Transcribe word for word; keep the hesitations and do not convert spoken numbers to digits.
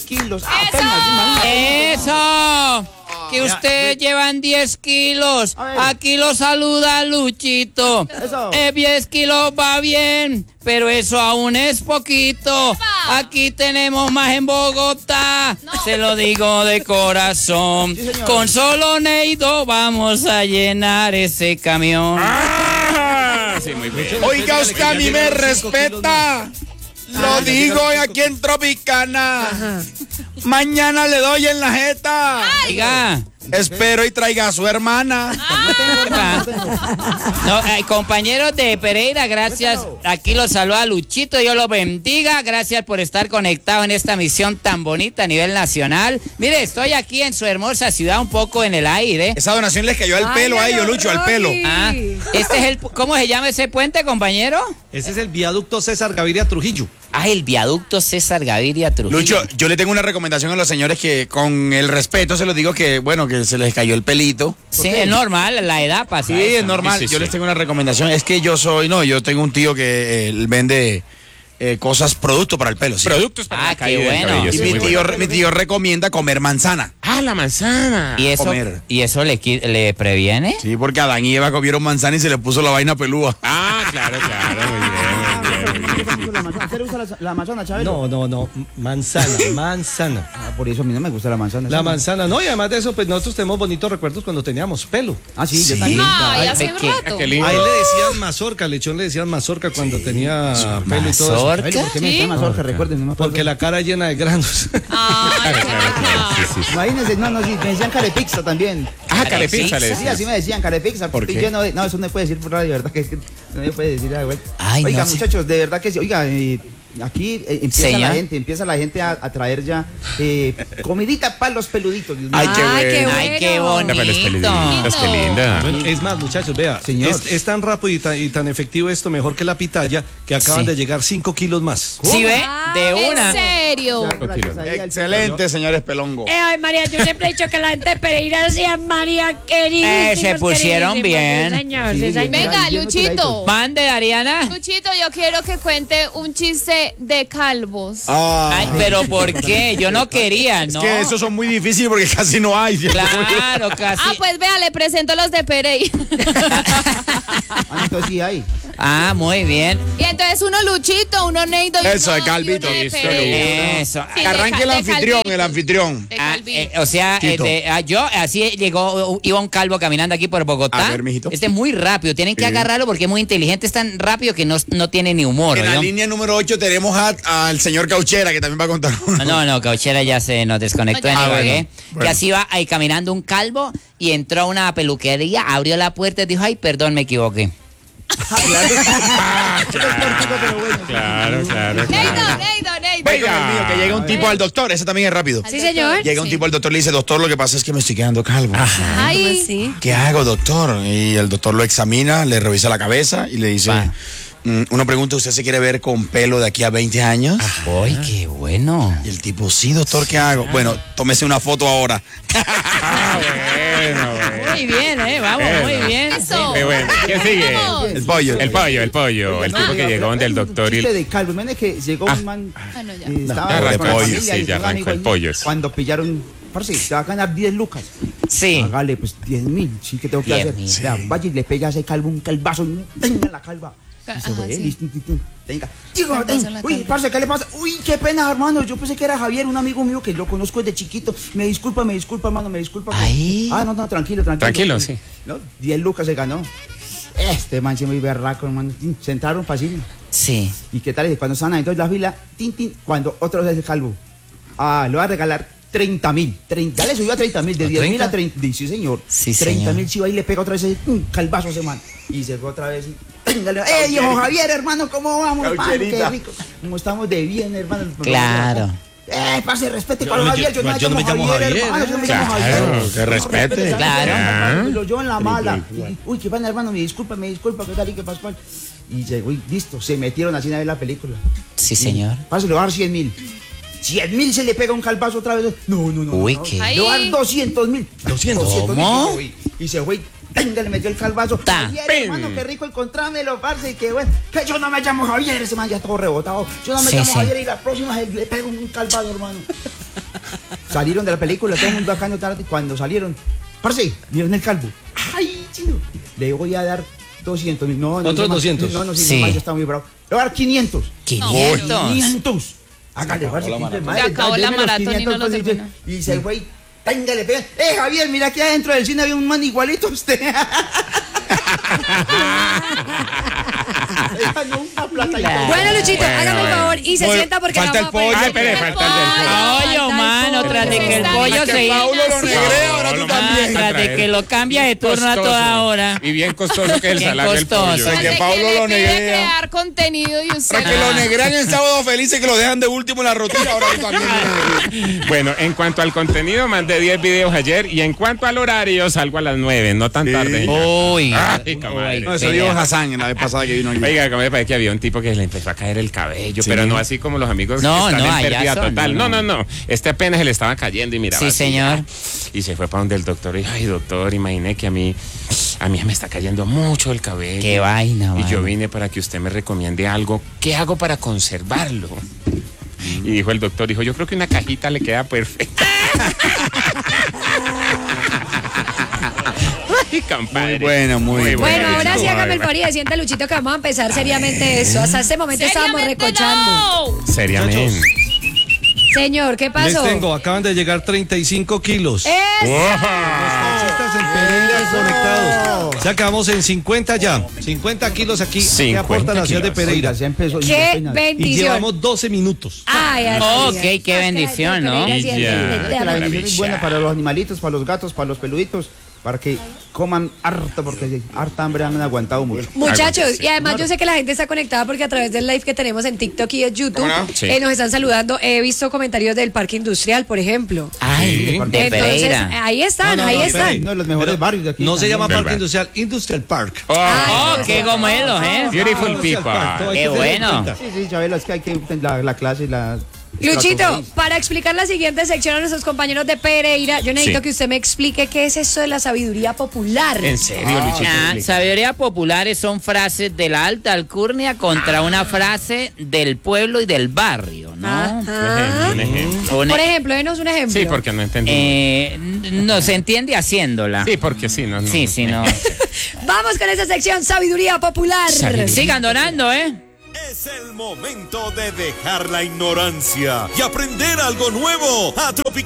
kilos. Apenas, imagínate. ¡Eso! Que ustedes llevan diez kilos. Aquí lo saluda Luchito. Eso. Eh, diez kilos va bien, pero eso aún es poquito. Aquí tenemos más en Bogotá. Se lo digo de corazón. Sí, señor. Con solo Neido vamos a llenar ese camión. Ah, sí, muy bien. Oiga, usted a mí me respeta. Lo digo aquí en Tropicana. Mañana le doy en la jeta. Oiga. Espero y traiga a su hermana. No, eh, compañeros de Pereira, gracias. Aquí los saluda Luchito, Dios los bendiga. Gracias por estar conectados en esta misión tan bonita a nivel nacional. Mire, estoy aquí en su hermosa ciudad, un poco en el aire. Esa donación les cayó al pelo a ellos, Lucho, al pelo. Ah, este es el, ¿cómo se llama ese puente, compañero? Ese es el viaducto César Gaviria Trujillo. Ah, el viaducto César Gaviria Trujillo. Lucho, yo le tengo una recomendación a los señores que con el respeto se los digo que, bueno, que se les cayó el pelito. Sí, es normal, la edad pasa. Sí, eso, es normal. Sí, sí, yo sí. les tengo una recomendación. Es que yo soy, no, yo tengo un tío que eh, él vende eh, cosas, productos para el pelo. ¿sí? Productos para Ah, la qué caída del bueno. cabello, Y sí, mi muy tío, bueno. mi tío recomienda comer manzana. Ah, la manzana. ¿Y eso, comer. ¿y eso le, qui- le previene? Sí, porque Adán y Eva comieron manzana y se les puso la vaina pelúa. Ah, claro, claro, muy bien, muy bien, muy bien. ¿Usted le gusta la, la manzana, Chabelo? No, no, no, manzana, manzana. Ah, por eso a mí no me gusta la manzana. La sí. manzana, no, y además de eso, pues nosotros tenemos bonitos recuerdos cuando teníamos pelo. Ah, sí, yo Sí. también. Ay, Ay, hace ¿de un qué? rato. Qué lindo. Ahí le decían mazorca, al lechón le decían mazorca cuando tenía pelo y todo eso. Mazorca. Chabelo, ¿por qué me ¿Sí? decía mazorca? Recuerden, no me acuerdo. Porque la cara llena de granos. Ay, qué pecado. Sí, sí, sí. Imagínense, no, no, sí, me decían carepizza también. Ah, carepizza le Sí, decías. así me decían, carepizza. ¿Por estoy qué? lleno de- no, eso no se puede decir por radio, de verdad que, es que no se puede decir. ah, güey. Ay, Oiga, no sé. muchachos, de verdad que sí. Oiga, eh, aquí eh, empieza Señor. la gente, empieza la gente a, a traer ya eh, comidita para los peluditos. Dios mío. Ay, qué Ay, qué bueno. Ay, qué bueno. bonito. Los peluditos, qué linda. Bueno, es más, muchachos, vea, Señor. es, es tan rápido y tan, y tan efectivo esto, mejor que la pitaya, que acaban Sí. de llegar cinco kilos más. ¿Sí ve? De ¿En una. serio? Ya, gracias ahí al- Excelente, señores Pelongo. Eh, ay, María, yo siempre he dicho que la gente de Pereira decía María querida. Eh, se pusieron bien. Sí, señor, sí, Sí, señor. Venga, Bien Luchito. Mande, Ariana. Luchito, yo quiero que cuente un chiste de calvos. Ah, Ay, pero ¿por qué? Yo no quería, es ¿no? que esos son muy difíciles porque casi no hay. Claro, casi. Ah, pues vea, le presento los de Pereira. Ah, entonces sí hay. Ah, muy bien. Y entonces uno Luchito, uno Neido y Eso, uno- de Calvito. y uno de Listo, Pereira. Eso. Sí, Que de arranque Cal- el de anfitrión, Calvito. el anfitrión. De Ah, Calvito. eh, o sea, eh, Tito. de- ah, yo así llegó, iba un calvo caminando aquí por Bogotá. A ver, mijito. Este es muy rápido, tienen que Sí. agarrarlo porque es muy inteligente, es tan rápido que no, no tiene ni humor. En la ¿no? línea número ocho tenemos a- al señor Cauchera que también va a contar uno. No, no, Cauchera ya se nos desconectó No, en ya. Ibagué. Ah, bueno, bueno. Que así va ahí caminando un calvo y entró a una peluquería, abrió la puerta y dijo, ay, perdón, me equivoqué. Claro, claro, Neido, claro. Neido, Neido. Voy con el mío, que llega un tipo al doctor, ese también es rápido. Sí, señor. Llega un Sí. tipo al doctor y le dice, doctor, lo que pasa es que me estoy quedando calvo. Ay, ¿Qué hago, doctor? Y el doctor lo examina, le revisa la cabeza y le dice, Va. mm, uno pregunta, ¿usted se quiere ver con pelo de aquí a veinte años? ¡Ay, qué bueno! Y el tipo, sí, doctor, ¿qué hago? Bueno, tómese una foto ahora. Ah, bueno, bueno. Muy bien, ¿eh? Vamos, muy bien. eso. Qué bueno. ¿Quién sigue? Vamos. El pollo. El pollo, el pollo. El tipo que llegó donde el doctor y... Chiste de calvo, imagínate que llegó un man. Ah, no, ya. eh, estaba Ya arrancó con la el pollo, familia sí, y ya un arrancó amigo el ahí, pollo. Cuando pillaron, parce, te va a ganar diez lucas. Sí. Hágale, pues diez mil. Sí, ¿qué tengo que diez hacer? mil. Vea, vaya y le pega a ese calvo un calvazo. y Tenga la calva. Y se Ajá, fue, sí. listo, listo, tenga. Digo, Calvazo ten- en la uy, calva. parce, ¿qué le pasa? Uy, qué pena, hermano. Yo pensé que era Javier, un amigo mío que lo conozco desde chiquito. Me disculpa, me disculpa, hermano, me disculpa. Ay. Ah, no, no, tranquilo, tranquilo. Tranquilo, sí. No, diez lucas se ganó. Este man se muy berraco, hermano. Sentaron fácil. Sí. ¿Y qué tal? Y cuando están ahí entonces la fila, tin, tin, cuando otro es el calvo. Ah, le va a regalar treinta mil. treinta, le subió a treinta mil, de diez mil a treinta. Sí, señor. Sí, treinta mil, señor. si va y le pega otra vez un calvazo a ese man. Y se fue otra vez. Y, téngale. ¡Eh, hijo Javier, hermano! ¿Cómo vamos, hermano? ¡Qué Caucherita. rico! ¿Cómo estamos de bien, hermano? Claro. Eh, pase, respete Yo con no me- Javier. Yo, yo- no, yo no me llamo Javier, Javier, hermano. Yo no me llamo Claro, Javier. que respete. Respete, Claro. Lo yo en la mala. Y, uy, qué pena, hermano. Me disculpa, me disculpa. ¿Qué tal y qué Pascual? Y llegó y listo. Se metieron así a ver la película. Sí, señor. Pase, le va a dar cien mil. cien mil se le pega un calvazo otra vez. No, no, no. Uy, no. qué- Le va a dar doscientos mil. doscientos. ¿Cómo? Y se fue. Venga, le metió el calvazo. Ta. Javier, ¡Pim! hermano, qué rico encontrármelo, parce. Que bueno. Que yo no me llamo Javier. Ese man ya todo rebotado. Yo no me Sí, llamo sí. Javier y la próxima le pego un calvazo, hermano. Salieron de la película, todo el mundo acá no tarde. Cuando salieron, parce, vieron el calvo. Ay, chino, le voy a dar doscientos mil. No, no, Otros no, doscientos. No, no, sí, Sí. no, ya está muy bravo. Le voy a dar quinientos. quinientos. quinientos. Hágale, parce, quinientos, madre, Se acabó la deme los maratón y no quinientos, lo pues, y- terminó. Y se fue y, venga, le pega. Eh, Javier, mira que adentro del cine había un man igualito a usted. Ella no, una plata y todo. Bueno, Luchito, hágame el favor y se Bueno, sienta porque falta la el vamos a pollo, poner- espere, falta el del pollo. Pollo, Falta el mano, pollo. tras de que el Está pollo bien, se... que Paulo lo negré, ahora tú No, no, también. Tras de que lo cambia de turno a Costoso. toda hora. Y bien costoso que es el Bien salario del costoso. pollo. Ay, que Desde Pablo le lo pide negrea. crear contenido y usted... Para que lo negrean en sábado felices que lo dejan de último en la rutina, ahora tú también. Bueno, en cuanto al contenido, mandé diez videos ayer. Y en cuanto al horario, salgo a las nueve, no tan tarde. Uy. Ay, comadre. No, eso dijo Hassan en la vez pasada que vino aquí. Oiga, como me parece que había un tipo que le empezó a caer el cabello, Sí. pero no así como los amigos No, que están no, en allá pérdida son, total. no, No, no. no, no. Este apenas se le estaba cayendo y miraba. Sí, así, señor. Y se fue para donde el doctor y dijo, ay, doctor, imaginé que a mí, a mí me está cayendo mucho el cabello. Qué vaina, Y yo mano. vine para que usted me recomiende algo. ¿Qué hago para conservarlo? Y dijo el doctor, dijo, yo creo que una cajita le queda perfecta. Ay, compadre. Muy buena, muy buena. Bueno, ahora sí Luchito. hágame el favor y sienta, Luchito, que vamos a empezar seriamente eso. Hasta este momento estábamos Seriamente recochando. no. Seriamente. Señor, ¿qué Les pasó? tengo, acaban de llegar treinta y cinco kilos. ¡Eso! Taxistas en Pereira conectados. Ya acabamos en cincuenta ya. cincuenta kilos aquí. ¿Qué cincuenta aporta la ciudad de kilos. Pereira? Oiga, ya empezó. ¡Qué ya apenas. Y bendición! llevamos doce minutos. Ay, así Ok, es. qué bendición, ¿no? Pereira sí es Y ya. de- de- Es que la de- bendición es buena para los animalitos, para los gatos, para los peluditos, para que coman harto, porque harta hambre han aguantado mucho. Muchachos, Algo así. y además yo sé que la gente está conectada porque a través del live que tenemos en TikTok y en YouTube ¿Cómo no? Sí. eh, nos están saludando. He visto comentarios del parque industrial, por ejemplo. Ay, de Entonces, Pereira. ahí están, No, no, ahí no, están. espere. Uno de los mejores Pero barrios de aquí. No se también. llama ¿Verdad? Parque Industrial, Industrial Park. Oh, Oh, qué gomelos, ¿eh? beautiful Industrial Park, todo people. hay Qué que tener en bueno. cuenta. Sí, sí, Chabelo, es que hay que la, la clase y la... Luchito, para explicar la siguiente sección a nuestros compañeros de Pereira, yo necesito Sí. que usted me explique qué es eso de la sabiduría popular. En serio, Luchito. Ah, explica. sabiduría populares son frases de la alta alcurnia contra una frase del pueblo y del barrio, ¿no? Ajá. Un ejemplo. Una- Por ejemplo, denos un ejemplo. Sí, porque no entendí. eh, n- no se entiende haciéndola. Sí, porque sí, no, no. Sí, sí, no. Vamos con esa sección, sabiduría popular. Sigan donando, ¿eh? Es el momento de dejar la ignorancia y aprender algo nuevo a Tropical.